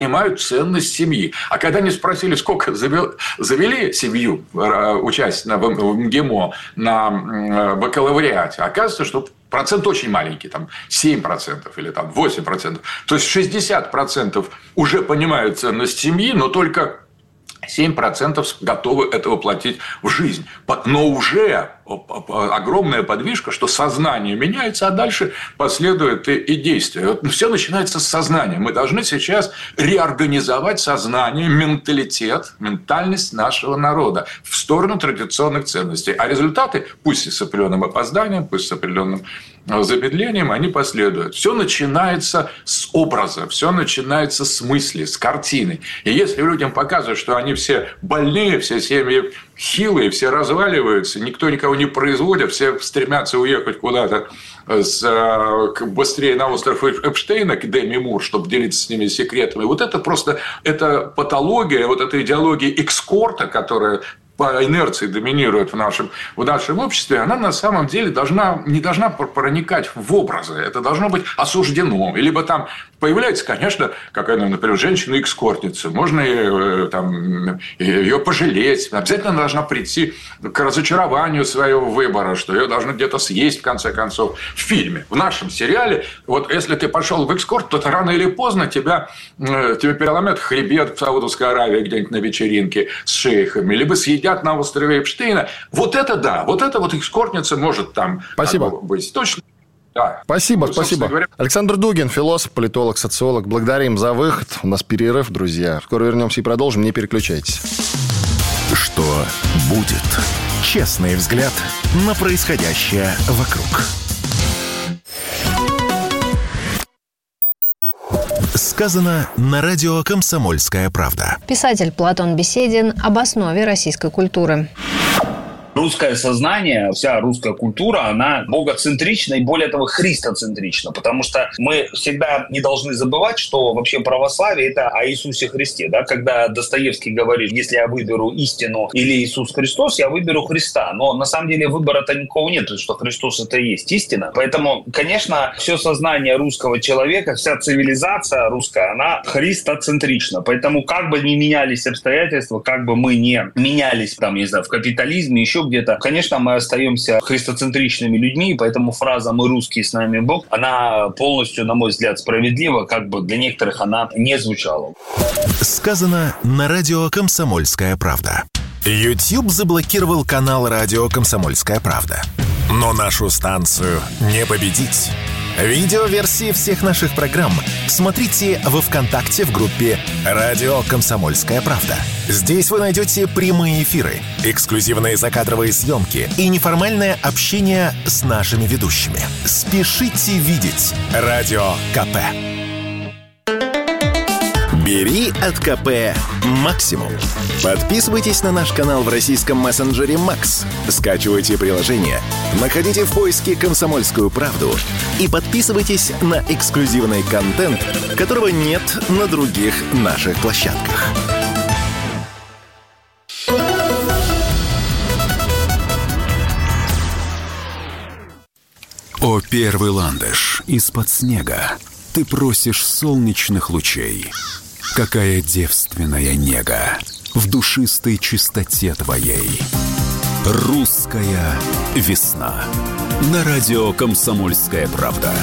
понимают ценность семьи. А когда они спросили, сколько завели семью, участие в МГИМО на бакалавриате, оказывается, что процент очень маленький, там 7% или там 8%. То есть 60% уже понимают ценность семьи, но только 7% готовы это воплотить в жизнь. Но уже огромная подвижка, что сознание меняется, а дальше последует и действие. Вот все начинается с сознания. Мы должны сейчас реорганизовать сознание, менталитет, ментальность нашего народа в сторону традиционных ценностей. А результаты, пусть и с определенным опозданием, пусть с определенным замедлением, они последуют. Все начинается с образа, все начинается с мысли, с картины. И если людям показывают, что они все больные, все семьи хилые, все разваливаются, никто никого не производит, все стремятся уехать куда-то быстрее на остров Эпштейна к Деми Мур, чтобы делиться с ними секретами. Вот это просто это патология, вот эта идеология экскорта, которая по инерции доминирует в нашем обществе, она на самом деле не должна проникать в образы. Это должно быть осуждено. Либо там появляется, конечно, какая-то, например, женщина-экскортница. Можно ее пожалеть. Обязательно она должна прийти к разочарованию своего выбора, что ее должны где-то съесть, в конце концов. В фильме, в нашем сериале, вот если ты пошел в экскорт, то рано или поздно тебе переломят хребет в Саудовской Аравии где-нибудь на вечеринке с шейхами, либо съедят на острове Эпштейна. Вот это да. Вот это вот экскортница может там быть. Точно. Да. Спасибо. Говоря... Александр Дугин, философ, политолог, социолог. Благодарим за выход. У нас перерыв, друзья. Скоро вернемся и продолжим. Не переключайтесь. Что будет? Честный взгляд на происходящее вокруг. Сказано на радио «Комсомольская правда». Писатель Платон Беседин об основе российской культуры. Русское сознание, вся русская культура, она богоцентрична и, более того, христоцентрична, потому что мы всегда не должны забывать, что вообще православие – это о Иисусе Христе. Да? Когда Достоевский говорит, если я выберу истину или Иисус Христос, я выберу Христа. Но на самом деле выбора-то никакого нет, что Христос – это и есть истина. Поэтому, конечно, все сознание русского человека, вся цивилизация русская, она христоцентрична. Поэтому как бы ни менялись обстоятельства, как бы мы не менялись, там, не знаю, в капитализме, еще где-то, конечно, мы остаемся христоцентричными людьми, и поэтому фраза «мы русские, с нами Бог», она полностью, на мой взгляд, справедлива, как бы для некоторых она не звучала. Сказано на радио «Комсомольская правда». YouTube заблокировал канал радио «Комсомольская правда». Но нашу станцию не победить. Видеоверсии всех наших программ смотрите во ВКонтакте в группе «Радио Комсомольская правда». Здесь вы найдете прямые эфиры, эксклюзивные закадровые съемки и неформальное общение с нашими ведущими. Спешите видеть Радио КП. Бери от КП максимум. Подписывайтесь на наш канал в российском мессенджере Макс. Скачивайте приложение, находите в поиске «Комсомольскую правду» и подписывайтесь на эксклюзивный контент, которого нет на других наших площадках. О, первый ландыш из-под снега, ты просишь солнечных лучей. Какая девственная нега в душистой чистоте твоей. Русская весна. На радио «Комсомольская правда».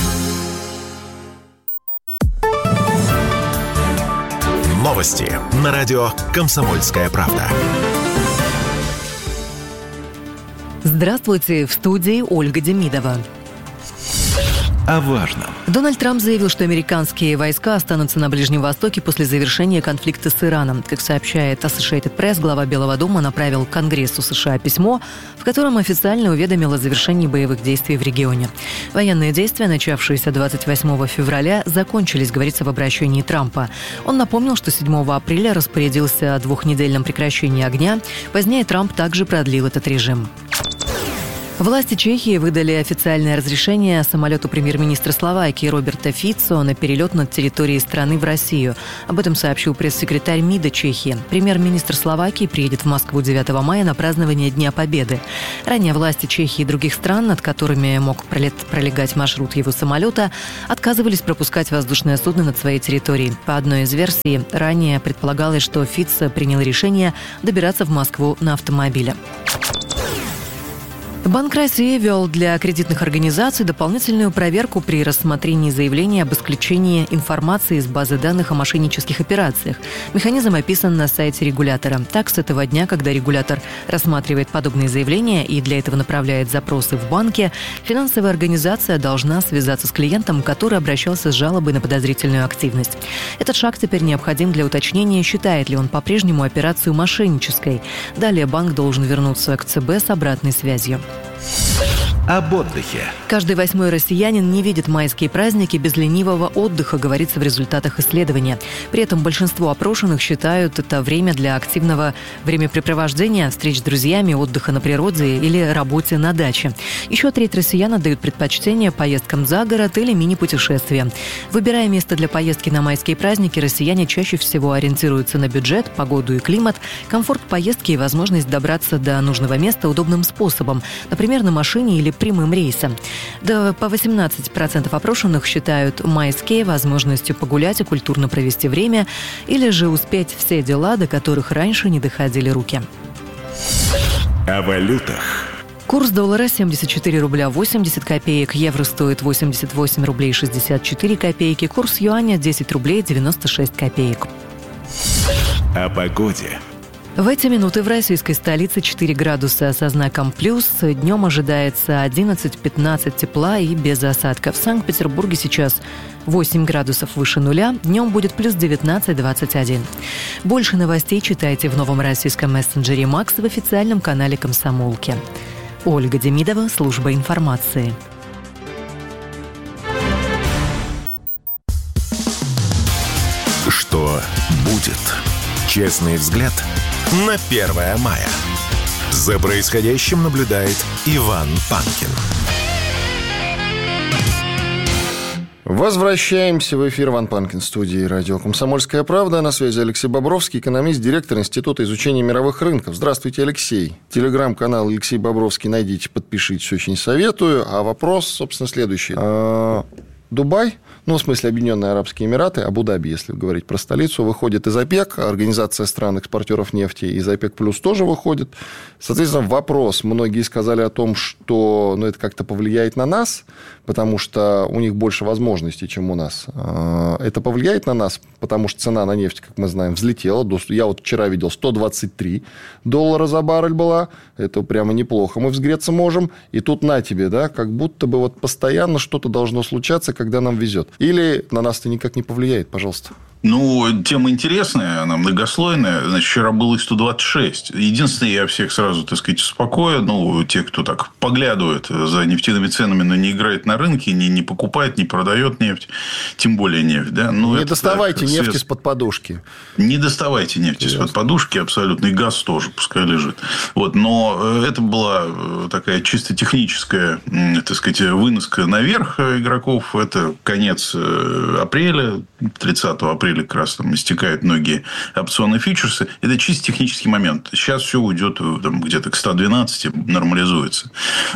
Новости на радио «Комсомольская правда». Здравствуйте, в студии Ольга Демидова. О важном. Дональд Трамп заявил, что американские войска останутся на Ближнем Востоке после завершения конфликта с Ираном. Как сообщает Associated Press, глава Белого дома направил Конгрессу США письмо, в котором официально уведомил о завершении боевых действий в регионе. Военные действия, начавшиеся 28 февраля, закончились, говорится в обращении Трампа. Он напомнил, что 7 апреля распорядился о 2-недельном прекращении огня. Позднее Трамп также продлил этот режим. Власти Чехии выдали официальное разрешение самолету премьер-министра Словакии Роберта Фицо на перелет над территорией страны в Россию. Об этом сообщил пресс-секретарь МИДа Чехии. Премьер-министр Словакии приедет в Москву 9 мая на празднование Дня Победы. Ранее власти Чехии и других стран, над которыми мог пролегать маршрут его самолета, отказывались пропускать воздушное судно над своей территорией. По одной из версий, ранее предполагалось, что Фицо принял решение добираться в Москву на автомобиле. Банк России ввел для кредитных организаций дополнительную проверку при рассмотрении заявления об исключении информации из базы данных о мошеннических операциях. Механизм описан на сайте регулятора. Так, с этого дня, когда регулятор рассматривает подобные заявления и для этого направляет запросы в банке, финансовая организация должна связаться с клиентом, который обращался с жалобой на подозрительную активность. Этот шаг теперь необходим для уточнения, считает ли он по-прежнему операцию мошеннической. Далее банк должен вернуться к ЦБ с обратной связью. Об отдыхе. Каждый 8-й россиянин не видит майские праздники без ленивого отдыха, говорится в результатах исследования. При этом большинство опрошенных считают это время для активного времяпрепровождения, встреч с друзьями, отдыха на природе или работе на даче. Еще треть россиян отдают предпочтение поездкам за город или мини-путешествиям. Выбирая место для поездки на майские праздники, россияне чаще всего ориентируются на бюджет, погоду и климат, комфорт поездки и возможность добраться до нужного места удобным способом, например, на машине или прямым рейсом. Да, по 18% опрошенных считают майские возможностью погулять и культурно провести время, или же успеть все дела, до которых раньше не доходили руки. О валютах. Курс доллара 74 рубля 80 копеек, евро стоит 88 рублей 64 копейки, курс юаня 10 рублей 96 копеек. О погоде. В эти минуты в российской столице 4 градуса со знаком плюс. Днем ожидается 11-15 тепла и без осадков. В Санкт-Петербурге сейчас 8 градусов выше нуля. Днем будет плюс 19-21. Больше новостей читайте в новом российском мессенджере «Макс» в официальном канале «Комсомолки». Ольга Демидова, служба информации. Что будет? Честный взгляд на 1 мая. За происходящим наблюдает Иван Панкин. Возвращаемся в эфир. Иван Панкин, студии радио «Комсомольская правда». На связи Алексей Бобровский, экономист, директор Института изучения мировых рынков. Здравствуйте, Алексей. Телеграм-канал Алексей Бобровский найдите, подпишитесь, очень советую. А вопрос, собственно, следующий. Дубай, в смысле Объединенные Арабские Эмираты, Абу-Даби, если говорить про столицу, выходит из ОПЕК, Организация стран-экспортеров нефти из ОПЕК плюс тоже выходит. Соответственно, вопрос. Многие сказали о том, что это как-то повлияет на нас, потому что у них больше возможностей, чем у нас. Это повлияет на нас, потому что цена на нефть, как мы знаем, взлетела. Я вчера видел, $123 за баррель была. Это прямо неплохо. Мы взгреться можем. И тут на тебе, да, как будто бы постоянно что-то должно случаться, когда нам везет. Или на нас это никак не повлияет, пожалуйста. Тема интересная, она многослойная. Вчера было и 126. Единственное, я всех сразу, успокою. Те, кто так поглядывает за нефтяными ценами, но не играет на рынке, не покупает, не продает нефть, тем более нефть. Да? Не доставайте нефть из-под подушки. Не доставайте нефть из-под подушки, абсолютно. И газ тоже, пускай лежит. Но это была такая чисто техническая, выноска наверх игроков. Это конец апреля, 30 апреля как раз истекают многие опционные фьючерсы. Это чисто технический момент. Сейчас все уйдет где-то к 112, нормализуется.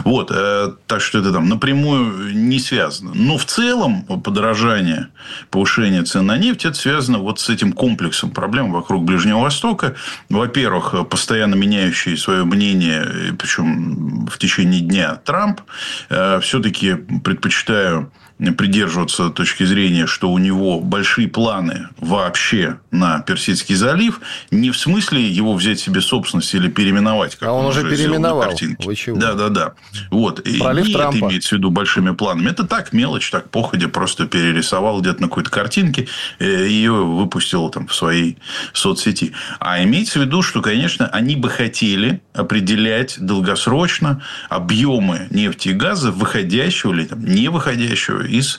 Так что это напрямую не связано. Но в целом подорожание, повышение цен на нефть, это связано с этим комплексом проблем вокруг Ближнего Востока. Во-первых, постоянно меняющий свое мнение, причем в течение дня, Трамп. Все-таки предпочитаю придерживаться точки зрения, что у него большие планы вообще на Персидский залив, не в смысле его взять себе собственность или переименовать, как он уже переименовал. Вы чего? Да. Пролив и Трампа. Это имеется в виду большими планами. Это так, мелочь, так походя, просто перерисовал где-то на какой-то картинке, ее выпустил в своей соцсети. А имеется в виду, что, конечно, они бы хотели определять долгосрочно объемы нефти и газа, выходящего или не выходящего из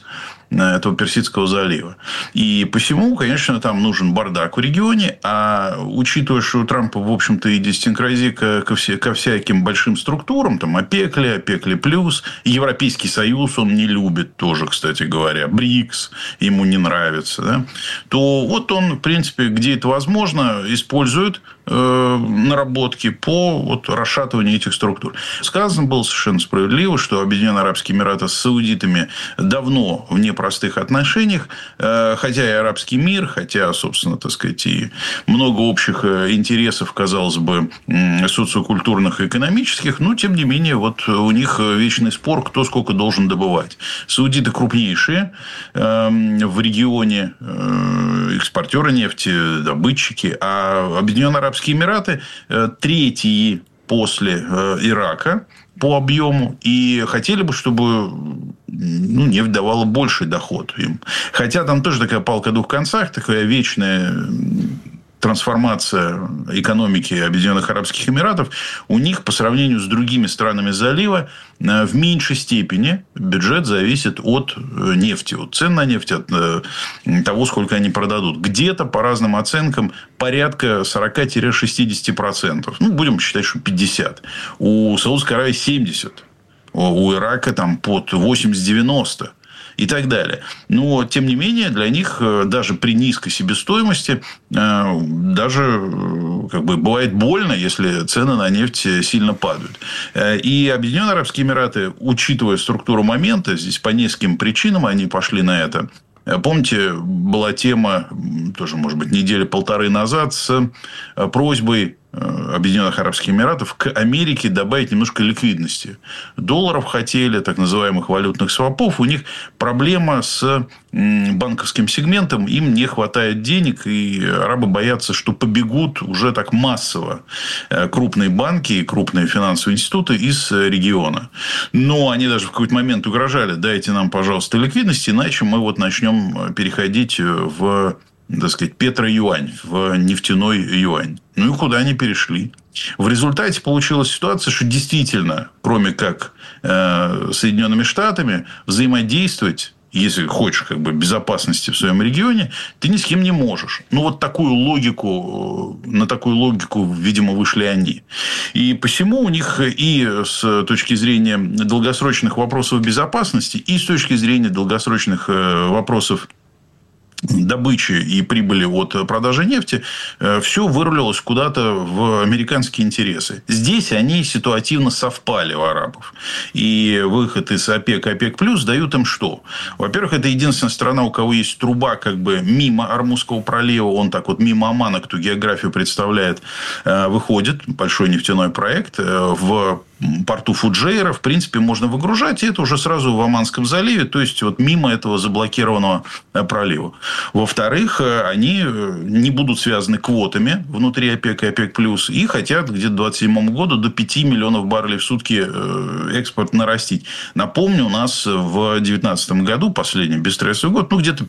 этого Персидского залива. И посему, конечно, там нужен бардак в регионе. А учитывая, что у Трампа, в общем-то, идиосинкразия ко всяким большим структурам, там ОПЕК плюс, Европейский Союз он не любит тоже, кстати говоря, БРИКС ему не нравится, да? То вот он, в принципе, где это возможно, использует наработки по расшатыванию этих структур. Сказано было совершенно справедливо, что Объединенные Арабские Эмираты с саудитами давно в непростых отношениях, хотя и арабский мир, хотя, собственно, так сказать, и много общих интересов, казалось бы, социокультурных и экономических, но, тем не менее, вот у них вечный спор, кто сколько должен добывать. Саудиты крупнейшие в регионе экспортеры нефти, добытчики, а Объединенные Арабские Эмираты третьи после Ирака по объему, и хотели бы, чтобы нефть давала больший доход им. Хотя там тоже такая палка о двух концах, такая вечная трансформация экономики Объединенных Арабских Эмиратов, у них по сравнению с другими странами залива в меньшей степени бюджет зависит от нефти, от цен на нефть, от того, сколько они продадут. Где-то, по разным оценкам, порядка 40-60%. Будем считать, что 50%. У Саудовской Аравии 70%. У Ирака там под 80-90%. И так далее. Но, тем не менее, для них даже при низкой себестоимости даже бывает больно, если цены на нефть сильно падают. И Объединенные Арабские Эмираты, учитывая структуру момента, здесь по нескольким причинам они пошли на это. Помните, была тема, тоже, может быть, недели-полторы назад, с просьбой Объединенных Арабских Эмиратов к Америке добавить немножко ликвидности. Долларов хотели, так называемых валютных свопов. У них проблема с банковским сегментом. Им не хватает денег, и арабы боятся, что побегут уже так массово крупные банки и крупные финансовые институты из региона. Но они даже в какой-то момент угрожали: дайте нам, пожалуйста, ликвидности, иначе мы начнем переходить в, так сказать, петро-юань, в нефтяной юань. И куда они перешли? В результате получилась ситуация, что действительно, кроме как Соединенными Штатами, взаимодействовать, если хочешь безопасности в своем регионе, ты ни с кем не можешь. На такую логику, видимо, вышли они. И посему у них и с точки зрения долгосрочных вопросов безопасности, и с точки зрения долгосрочных вопросов добычи и прибыли от продажи нефти, все вырулилось куда-то в американские интересы. Здесь они ситуативно совпали у арабов. И выход из ОПЕК, ОПЕК+, дают им что? Во-первых, это единственная страна, у кого есть труба мимо Ормузского пролива, он так мимо Омана, кто географию представляет, выходит. Большой нефтяной проект в порту Фуджейра, в принципе, можно выгружать, и это уже сразу в Оманском заливе, то есть мимо этого заблокированного пролива. Во-вторых, они не будут связаны квотами внутри ОПЕК и ОПЕК+, и хотят где-то к 2027 году до 5 миллионов баррелей в сутки экспорт нарастить. Напомню, у нас в 2019 году, последний бесстрессовый год, где-то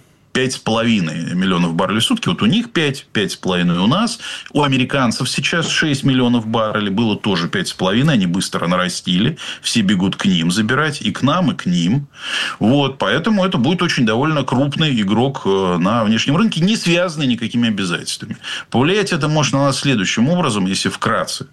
5,5 миллионов баррелей в сутки. У них 5,5 у нас. У американцев сейчас 6 миллионов баррелей. Было тоже 5,5. Они быстро нарастили. Все бегут к ним забирать. И к нам, и к ним. Поэтому это будет очень довольно крупный игрок на внешнем рынке, не связанный никакими обязательствами. Повлиять это может на нас следующим образом, если вкратце.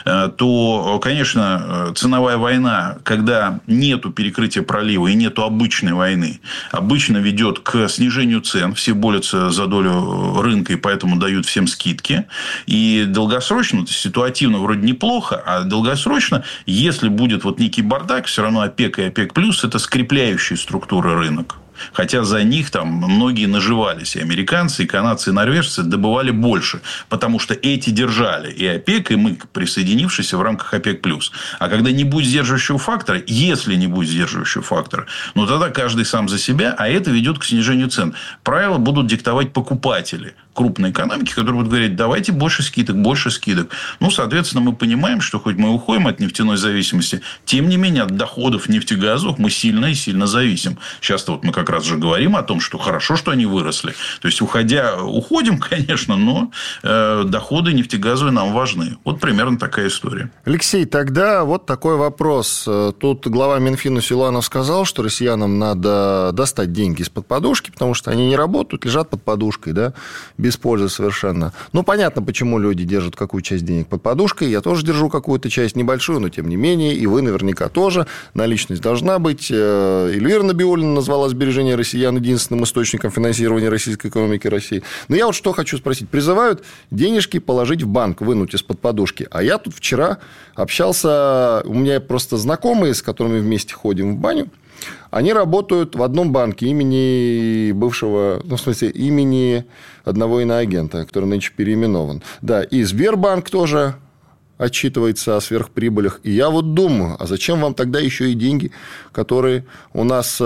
То, конечно, ценовая война, когда нету перекрытия пролива и нету обычной войны, обычно ведет к снижению цен, все борются за долю рынка, и поэтому дают всем скидки. И долгосрочно, ситуативно вроде неплохо, а долгосрочно, если будет некий бардак, все равно ОПЕК и ОПЕК+, это скрепляющие структуры рынок. Хотя за них там многие наживались. И американцы, и канадцы, и норвежцы добывали больше. Потому что эти держали и ОПЕК, и мы, присоединившиеся в рамках ОПЕК+. А когда не будет сдерживающего фактора, если не будет сдерживающего фактора, тогда каждый сам за себя, а это ведет к снижению цен. Правила будут диктовать покупатели. крупные экономики, которые будут говорить, давайте больше скидок, больше скидок. Ну, соответственно, мы понимаем, что хоть мы уходим от нефтяной зависимости, тем не менее, от доходов нефтегазовых мы сильно и сильно зависим. Сейчас-то вот мы как раз же говорим о том, что хорошо, что они выросли. То есть, уходим, конечно, но доходы нефтегазовые нам важны. Вот примерно такая история. Алексей, тогда вот такой вопрос. Тут глава Минфина Силуанов сказал, что россиянам надо достать деньги из-под подушки, потому что они не работают, лежат под подушкой, да, без пользы совершенно. Ну, понятно, почему люди держат какую часть денег под подушкой. Я тоже держу какую-то часть небольшую, но тем не менее, и вы наверняка тоже. Наличность должна быть. Эльвира Набиуллина назвала сбережения россиян единственным источником финансирования российской экономики России. Но я вот что хочу спросить. Призывают денежки положить в банк, вынуть из-под подушки. А я тут вчера общался, у меня просто знакомые, с которыми вместе ходим в баню. Они работают в одном банке имени бывшего, ну, в смысле, имени одного иноагента, который нынче переименован. Да, и Сбербанк тоже отчитывается о сверхприбылях. И я вот думаю, а зачем вам тогда еще и деньги, которые у нас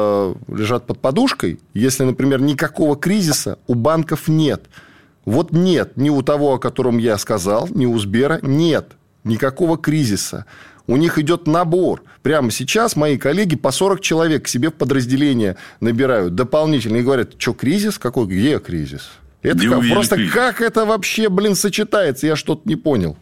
лежат под подушкой, если, например, никакого кризиса у банков нет? Вот нет ни у того, о котором я сказал, ни у Сбера нет никакого кризиса. У них идет набор. Прямо сейчас мои коллеги по 40 человек к себе в подразделение набирают дополнительно и говорят, что кризис? Какой? Где кризис? Это просто кризис. Как это вообще, сочетается? Я что-то не понял.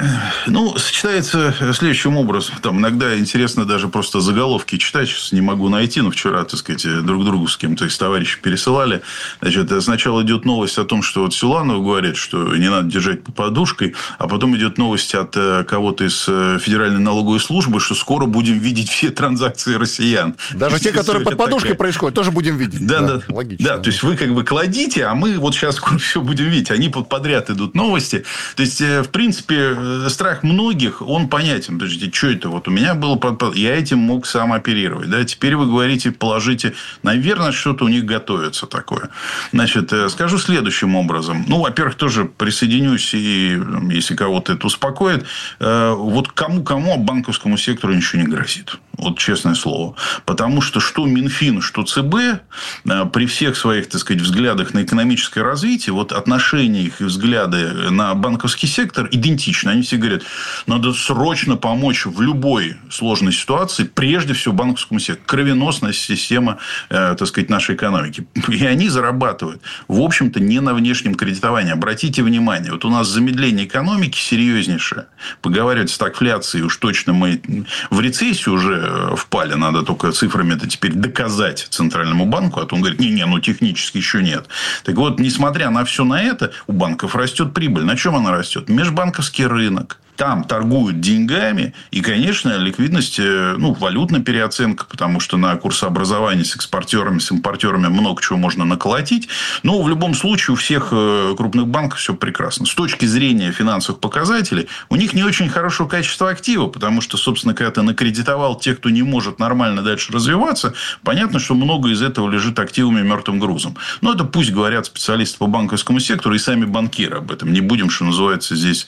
Ну, сочетается следующим образом. Там иногда интересно даже просто заголовки читать. Сейчас не могу найти, но вчера, так сказать, друг другу с кем-то из товарищей пересылали. Значит, сначала идет новость о том, что вот Силуанов говорит, что не надо держать под подушкой, а потом идет новость от кого-то из Федеральной налоговой службы, что скоро будем видеть все транзакции россиян. Даже те, которые под подушкой происходят, тоже будем видеть. Да, логично. Да, то есть вы как бы кладите, а мы вот сейчас скоро все будем видеть. Они подряд идут новости. То есть, в принципе, страх многих, он понятен. Подождите, что это? Вот у меня было... Я этим мог сам оперировать. Да? Теперь вы говорите, положите... Наверное, что-то у них готовится такое. Значит, скажу следующим образом. Ну, во-первых, тоже присоединюсь, и если кого-то это успокоит. Вот кому-кому, а банковскому сектору ничего не грозит. Вот честное слово. Потому что Минфин, что ЦБ, при всех своих, так сказать, взглядах на экономическое развитие, вот отношения их и взгляды на банковский сектор идентичны. Они все говорят, надо срочно помочь в любой сложной ситуации, прежде всего банковскому сектору. Кровеносная система, так сказать, нашей экономики. И они зарабатывают, в общем-то, не на внешнем кредитовании. Обратите внимание, вот у нас замедление экономики серьезнейшее. Поговаривать с стагфляцией, уж точно мы в рецессию уже впали. Надо только цифрами это теперь доказать Центральному банку. А то он говорит, технически еще нет. Так вот, несмотря на все на это, у банков растет прибыль. На чем она растет? Межбанковский рынок. Там торгуют деньгами. И, конечно, ликвидность, валютная переоценка, потому что на курсообразовании с экспортерами, с импортерами много чего можно наколотить. Но в любом случае у всех крупных банков все прекрасно. С точки зрения финансовых показателей, у них не очень хорошее качество актива, потому что, собственно, когда ты накредитовал тех, кто не может нормально дальше развиваться, понятно, что много из этого лежит активами мертвым грузом. Но это пусть говорят специалисты по банковскому сектору и сами банкиры об этом. Не будем, что называется, здесь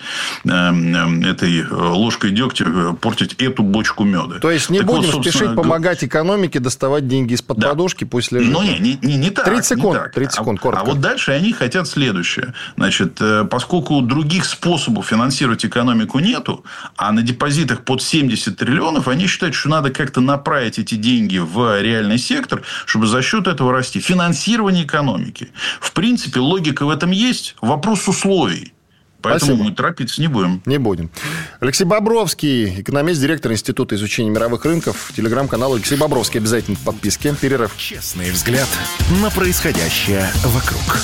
этой ложкой дегтя портить эту бочку меда. То есть, не так будем спешить помогать экономике доставать деньги из-под подушки, пусть лежит. Ну, не так. 30 секунд, 30 секунд, коротко. А вот дальше они хотят следующее. Значит, поскольку других способов финансировать экономику нету, а на депозитах под 70 триллионов, они считают, что надо как-то направить эти деньги в реальный сектор, чтобы за счет этого расти. Финансирование экономики. В принципе, логика в этом есть. Вопрос условий. Поэтому Спасибо. мы торопиться не будем. Не будем. Алексей Бобровский, экономист, директор Института изучения мировых рынков. Телеграм-канал Алексей Бобровский. Обязательно в подписке. Перерыв. Честный взгляд на происходящее вокруг.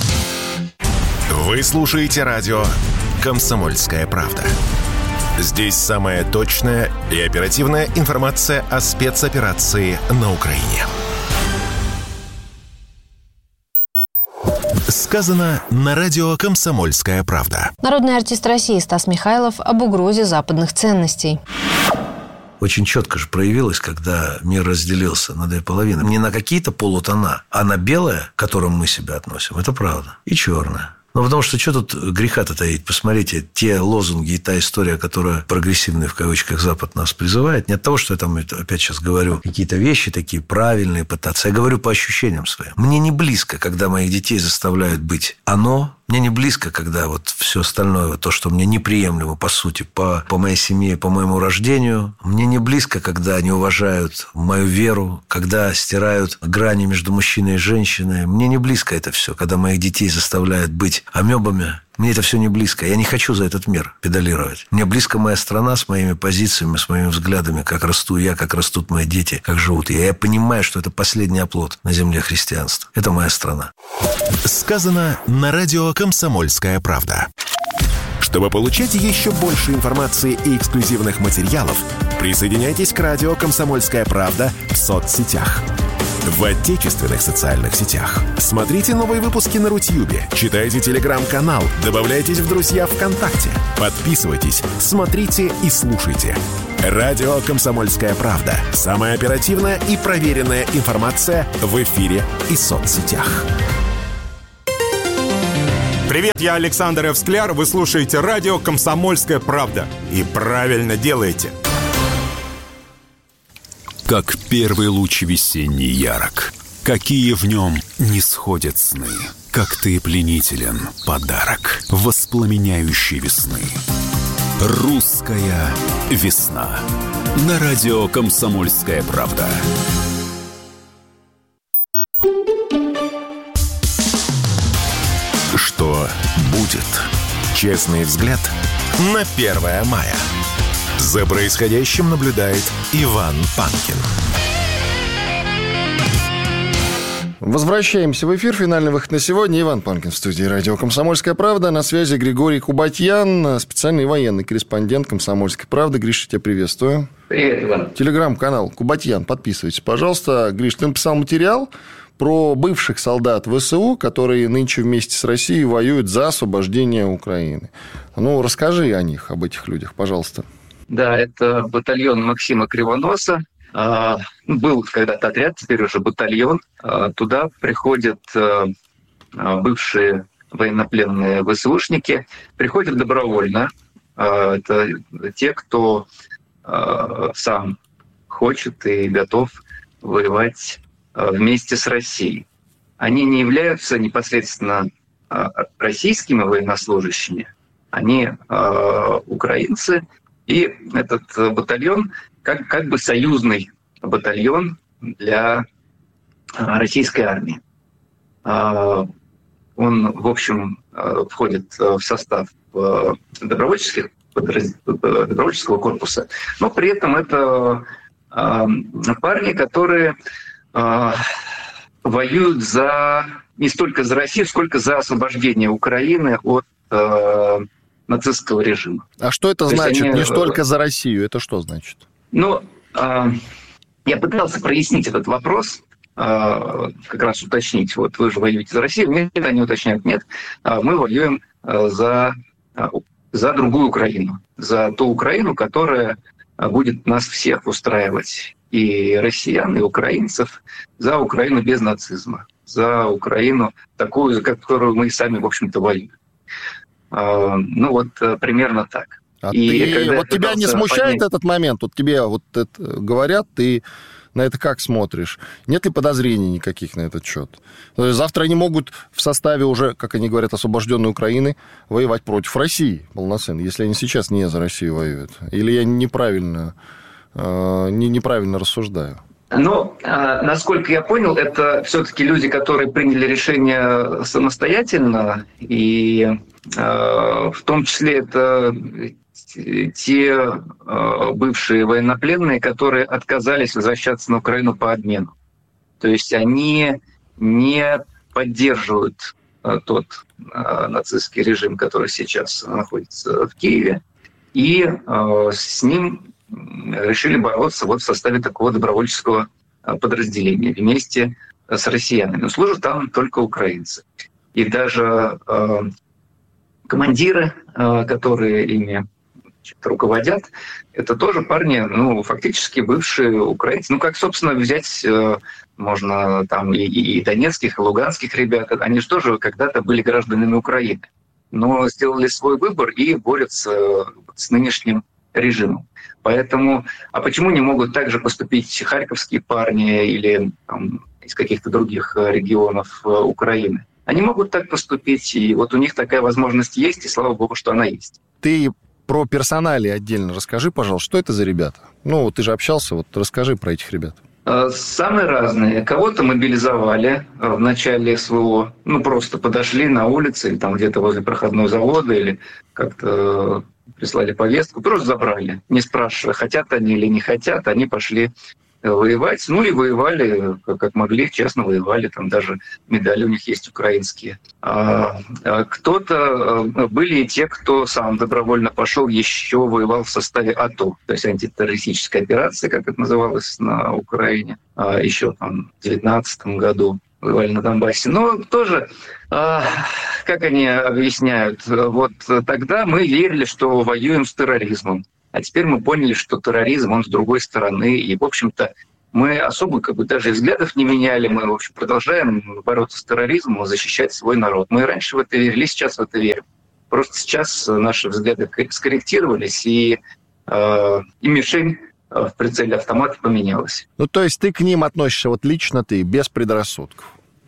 Вы слушаете радио «Комсомольская правда». Здесь самая точная и оперативная информация о спецоперации на Украине. Сказано на радио «Комсомольская правда». Народный артист России Стас Михайлов об угрозе западных ценностей. Очень четко же проявилось, когда мир разделился на две половины. Не на какие-то полутона, а на белое, к которому мы себя относим. Это правда. И черное. Ну, потому что что тут греха-то таить? Посмотрите, те лозунги и та история, которая прогрессивный, в кавычках, Запад нас призывает, не от того, что я там опять сейчас говорю какие-то вещи такие правильные пытаться. Я говорю по ощущениям своим. Мне не близко, когда моих детей заставляют быть оно. Мне не близко, когда вот все остальное, то, что мне неприемлемо, по сути, по моей семье, по моему рождению. Мне не близко, когда они уважают мою веру, когда стирают грани между мужчиной и женщиной. Мне не близко это все, когда моих детей заставляют быть амебами. Мне это все не близко. Я не хочу за этот мир педалировать. Мне близко моя страна с моими позициями, с моими взглядами, как расту я, как растут мои дети, как живут я. Я понимаю, что это последний оплот на земле христианства. Это моя страна. Сказано на радио «Комсомольская правда». Чтобы получать еще больше информации и эксклюзивных материалов, присоединяйтесь к радио «Комсомольская правда» в соцсетях. В отечественных социальных сетях. Смотрите новые выпуски на Рутьюбе, читайте телеграм-канал, добавляйтесь в друзья ВКонтакте, подписывайтесь, смотрите и слушайте. Радио «Комсомольская правда». Самая оперативная и проверенная информация в эфире и соцсетях. Привет, я Александр Эвскляр. Вы слушаете радио «Комсомольская правда». И правильно делаете. Как первый луч весенний ярок, какие в нем не сходят сны, как ты пленителен, подарок воспламеняющей весны. Русская весна. На радио «Комсомольская правда». Что будет? Честный взгляд на 1 мая. За происходящим наблюдает Иван Панкин. Возвращаемся в эфир. Финальный выход на сегодня. Иван Панкин в студии радио «Комсомольская правда». На связи Григорий Кубатьян, специальный военный корреспондент «Комсомольской правды». Гриша, тебя приветствую. Привет, Иван. Телеграм-канал Кубатьян. Подписывайтесь, пожалуйста. Гриш, ты написал материал про бывших солдат ВСУ, которые нынче вместе с Россией воюют за освобождение Украины. Ну, расскажи о них, об этих людях, пожалуйста. Да, это батальон Максима Кривоноса. Был когда-то отряд, теперь уже батальон. Туда приходят бывшие военнопленные ВСУшники. Приходят добровольно. Это те, кто сам хочет и готов воевать вместе с Россией. Они не являются непосредственно российскими военнослужащими. Они украинцы. И этот батальон как бы союзный батальон для российской армии. Он, в общем, входит в состав добровольческого корпуса, но при этом это парни, которые воюют не столько за Россию, сколько за освобождение Украины от нацистского режима. А что это значит? Не столько за Россию. Это что значит? Ну, я пытался прояснить этот вопрос, как раз уточнить. Вот вы же воюете за Россию. Нет, они уточняют, нет. Мы воюем за другую Украину. За ту Украину, которая будет нас всех устраивать. И россиян, и украинцев. За Украину без нацизма. За Украину такую, за которую мы сами, в общем-то, воюем. Ну, вот примерно так. Вот тебя не смущает этот момент? Вот тебе вот это говорят, ты на это как смотришь? Нет ли подозрений никаких на этот счет? Завтра они могут в составе уже, как они говорят, освобожденной Украины воевать против России полноценно, если они сейчас не за Россию воюют. Или я неправильно рассуждаю? Ну, насколько я понял, это все-таки люди, которые приняли решение самостоятельно, и в том числе это те бывшие военнопленные, которые отказались возвращаться на Украину по обмену. То есть они не поддерживают тот нацистский режим, который сейчас находится в Киеве, и с ним решили бороться вот в составе такого добровольческого подразделения вместе с россиянами. Но служат там только украинцы. И даже командиры, которые ими руководят, это тоже парни, фактически бывшие украинцы. Как, собственно, взять можно там и донецких, и луганских ребят. Они же тоже когда-то были гражданами Украины, но сделали свой выбор и борются с нынешним режимом. Поэтому, а почему не могут также поступить харьковские парни или там, из каких-то других регионов Украины? Они могут так поступить, и вот у них такая возможность есть, и слава богу, что она есть. Ты про персоналии отдельно расскажи, пожалуйста, что это за ребята? Ты же общался, расскажи про этих ребят. Самые разные. Кого-то мобилизовали в начале СВО, просто подошли на улице или там где-то возле проходного завода, или как-то прислали повестку, просто забрали, не спрашивая, хотят они или не хотят, они пошли воевать. И воевали, как могли, честно воевали, там даже медали у них есть украинские. Кто-то, были и те, кто сам добровольно пошел, еще воевал в составе АТО, то есть антитеррористическая операция, как это называлось на Украине, еще там в 2019 году воевали на Донбассе. Но тоже, как они объясняют, вот тогда мы верили, что воюем с терроризмом. А теперь мы поняли, что терроризм, он с другой стороны. И, в общем-то, мы особо даже взглядов не меняли. Мы, в общем, продолжаем бороться с терроризмом, защищать свой народ. Мы раньше в это верили, сейчас в это верим. Просто сейчас наши взгляды скорректировались, и мишень в прицеле автомата поменялась. То есть ты к ним относишься, лично ты, без предрассудков?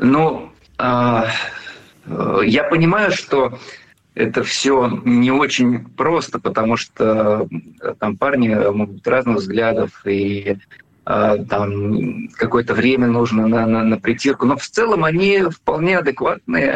Я понимаю, что это все не очень просто, потому что там парни могут быть разных взглядов, и там какое-то время нужно на притирку. Но в целом они вполне адекватные,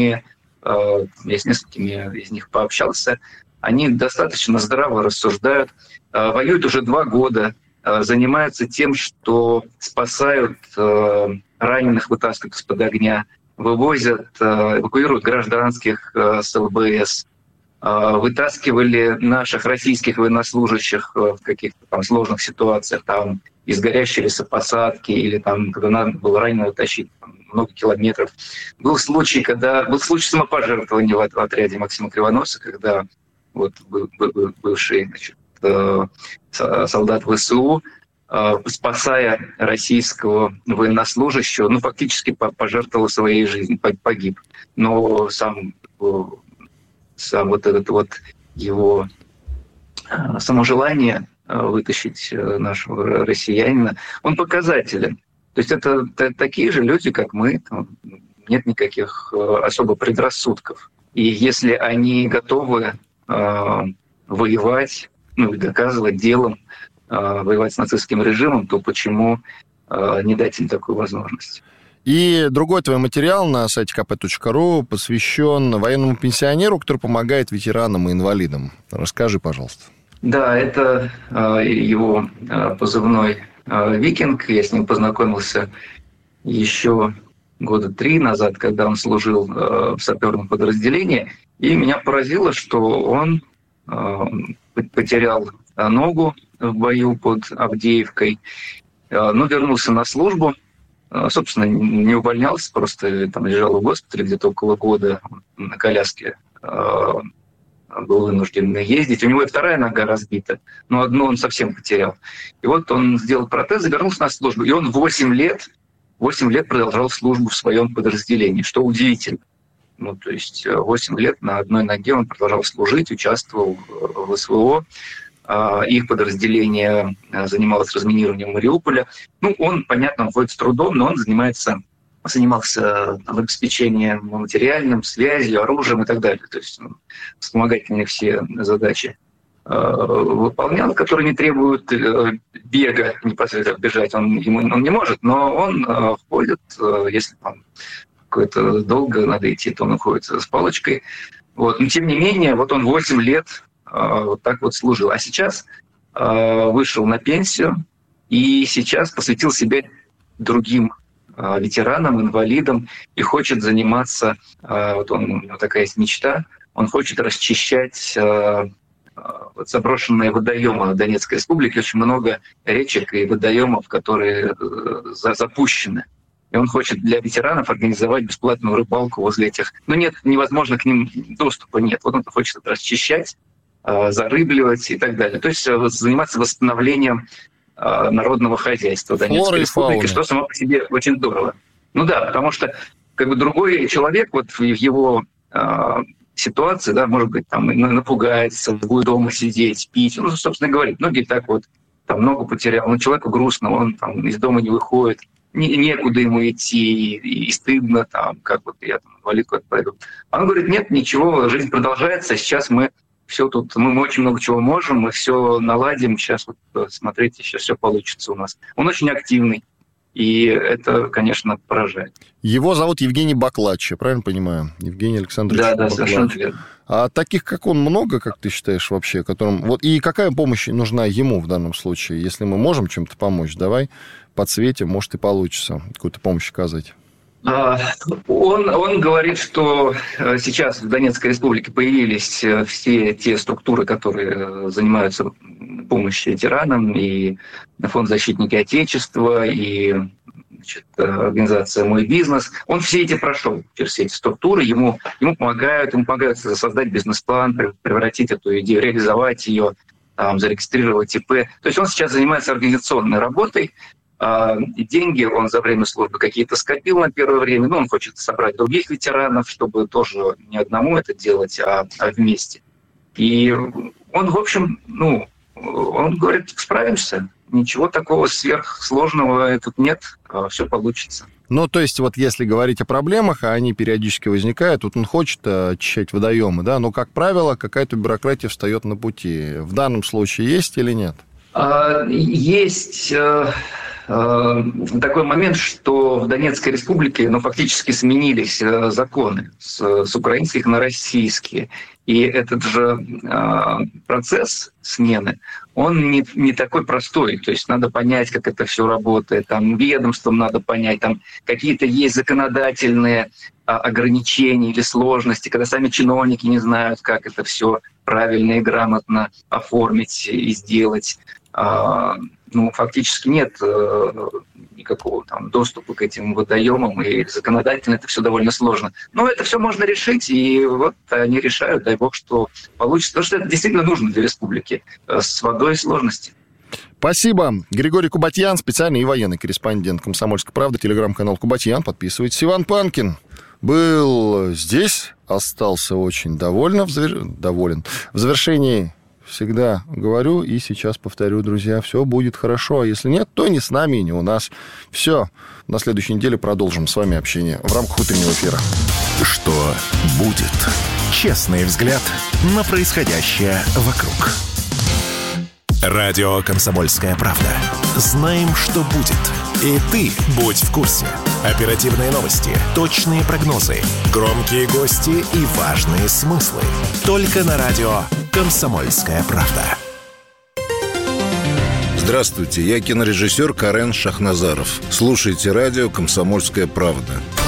я с несколькими из них пообщался, они достаточно здраво рассуждают, воюют уже 2 года, занимаются тем, что спасают раненых, вытаскивают из-под огня, эвакуируют гражданских с ЛБС, вытаскивали наших российских военнослужащих в каких-то там сложных ситуациях, там из горящей лесопосадки или там, когда надо было раненого тащить много километров. Был случай самопожертвования в отряде Максима Кривоноса, когда бывший солдат ВСУ, спасая российского военнослужащего, фактически пожертвовал своей жизнью, погиб. Но сам его саможелание вытащить нашего россиянина, он показателен. То есть это такие же люди, как мы, там нет никаких особо предрассудков. И если они готовы воевать, и доказывать делом, воевать с нацистским режимом, то почему не дать им такую возможность? И другой твой материал на сайте kp.ru посвящен военному пенсионеру, который помогает ветеранам и инвалидам. Расскажи, пожалуйста. Да, это его позывной «Викинг». Я с ним познакомился еще 3 года назад, когда он служил в саперном подразделении. И меня поразило, что он потерял ногу в бою под Авдеевкой, но вернулся на службу. Собственно, не увольнялся, просто там лежал в госпитале где-то около года на коляске. Был вынужден ездить. У него и 2 нога разбита, но одну он совсем потерял. И вот он сделал протез и вернулся на службу. И он 8 лет продолжал службу в своем подразделении, что удивительно. То есть 8 лет на одной ноге он продолжал служить, участвовал в СВО. Их подразделение занималось разминированием Мариуполя. Он, понятно, ходит с трудом, но он занимался обеспечением материальным, связью, оружием и так далее. То есть вспомогательные все задачи выполнял, которые не требуют бега, непосредственно бежать он не может, но он ходит, если там какое-то долго надо идти, то он уходит с палочкой. Но тем не менее, он 8 лет так служил. А сейчас вышел на пенсию и сейчас посвятил себя другим ветеранам, инвалидам и хочет заниматься, у него такая есть мечта, он хочет расчищать заброшенные водоемы в Донецкой республике. Очень много речек и водоемов, которые запущены. И он хочет для ветеранов организовать бесплатную рыбалку возле этих. Невозможно к ним доступа нет. Он это хочет расчищать. зарыбливать и так далее. То есть заниматься восстановлением народного хозяйства Донецкой республики, что само по себе очень здорово. Ну да, потому что как бы другой человек вот в его ситуации, да, может быть, там напугается, будет дома сидеть, пить. Ну, собственно, говорит, многие так вот там много потерял, но человеку грустно, он там из дома не выходит, некуда ему идти, и стыдно, там, как вот я там инвалид куда-то пойду. А он говорит, нет, ничего, жизнь продолжается, сейчас мы все тут, мы очень много чего можем, мы все наладим, сейчас вот смотрите, сейчас все получится у нас. Он очень активный, и это, конечно, поражает. Его зовут Евгений Баклач, я правильно понимаю? Евгений Александрович Баклач. Да, совершенно верно. А таких, как он, много, как ты считаешь, вообще, которым... Вот, и какая помощь нужна ему в данном случае? Если мы можем чем-то помочь, давай подсветим, может, и получится какую-то помощь оказать. Он говорит, что сейчас в Донецкой республике появились все те структуры, которые занимаются помощью ветеранам, и Фонд защитники Отечества, и организация «Мой бизнес». Он все эти прошел через все эти структуры, ему помогают создать бизнес-план, превратить эту идею, реализовать ее, там, зарегистрировать ИП. То есть он сейчас занимается организационной работой. И деньги он за время службы какие-то скопил на первое время, но он хочет собрать других ветеранов, чтобы тоже не одному это делать, а вместе. И он, в общем, он говорит, справимся, ничего такого сверхсложного тут нет, все получится. Ну, то есть, вот если говорить о проблемах, а они периодически возникают, вот он хочет очищать водоемы, да, но, как правило, какая-то бюрократия встает на пути. В данном случае есть или нет? Есть... такой момент, что в Донецкой республике фактически сменились законы с украинских на российские. И этот же процесс смены, он не такой простой. То есть надо понять, как это все работает. Там ведомствам надо понять, там какие-то есть законодательные ограничения или сложности, когда сами чиновники не знают, как это все правильно и грамотно оформить и сделать. Фактически нет никакого там доступа к этим водоемам, и законодательно это все довольно сложно. Но это все можно решить, и вот они решают, дай бог, что получится. Потому что это действительно нужно для республики. С водой сложности. Спасибо. Григорий Кубатьян, специальный и военный корреспондент «Комсомольской правды», телеграм-канал Кубатьян. Подписывайтесь. Иван Панкин был здесь, остался очень доволен. В завершении всегда говорю и сейчас повторю, друзья, все будет хорошо. А если нет, то не с нами и не у нас. Все. На следующей неделе продолжим с вами общение в рамках утреннего эфира. Что будет? Честный взгляд на происходящее вокруг. Радио «Комсомольская правда». Знаем, что будет. И ты будь в курсе. Оперативные новости, точные прогнозы, громкие гости и важные смыслы. Только на радио «Комсомольская правда». Здравствуйте, я кинорежиссер Карен Шахназаров. Слушайте радио «Комсомольская правда».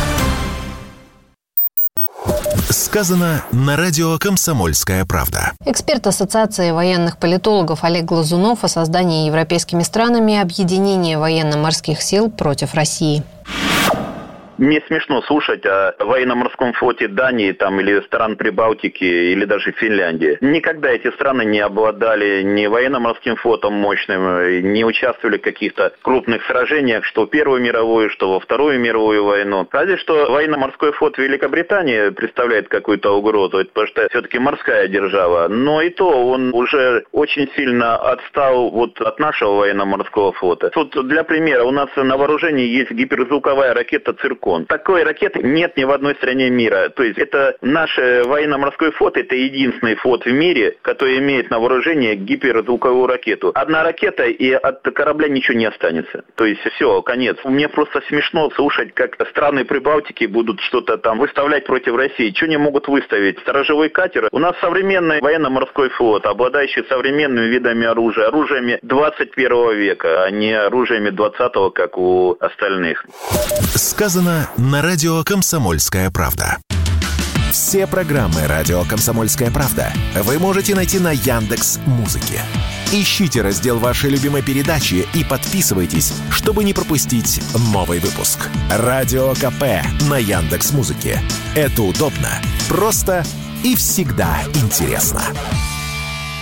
Сказано на радио «Комсомольская правда». Эксперт Ассоциации военных политологов Олег Глазунов о создании европейскими странами объединения военно-морских сил против России. Мне смешно слушать о военно-морском флоте Дании там, или стран Прибалтики, или даже Финляндии. Никогда эти страны не обладали ни военно-морским флотом мощным, не участвовали в каких-то крупных сражениях, что в Первую мировую, что во Вторую мировую войну. Разве что военно-морской флот Великобритании представляет какую-то угрозу, потому что все-таки морская держава. Но и то он уже очень сильно отстал от нашего военно-морского флота. Тут для примера, у нас на вооружении есть гиперзвуковая ракета «Циркон». Такой ракеты нет ни в одной стране мира. То есть это наш военно-морской флот, это единственный флот в мире, который имеет на вооружении гиперзвуковую ракету. Одна ракета, и от корабля ничего не останется. То есть все, конец. Мне просто смешно слушать, как страны Прибалтики будут что-то там выставлять против России. Что они могут выставить? Сторожевой катер. У нас современный военно-морской флот, обладающий современными видами оружия, оружиями 21 века, а не оружиями 20-го, как у остальных. Сказано на радио «Комсомольская правда». Все программы радио «Комсомольская правда» вы можете найти на Яндекс.Музыке. Ищите раздел вашей любимой передачи и подписывайтесь, чтобы не пропустить новый выпуск. Радио КП на Яндекс.Музыке. Это удобно, просто и всегда интересно.